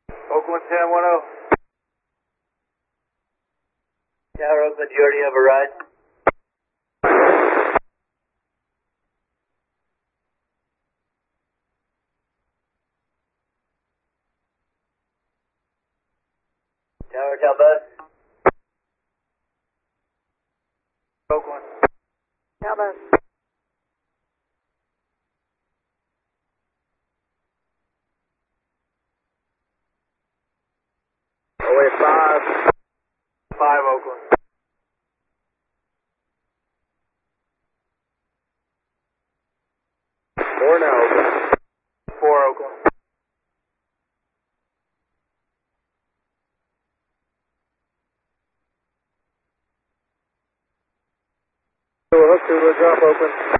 Oakland 10-10. Tower Oakland, do you already have a ride? Tower Talbot. Oakland. Talbot. Away 5. 5 Oakland. Four now, Oakland. 4 Oakland. Hook to drop Oakland.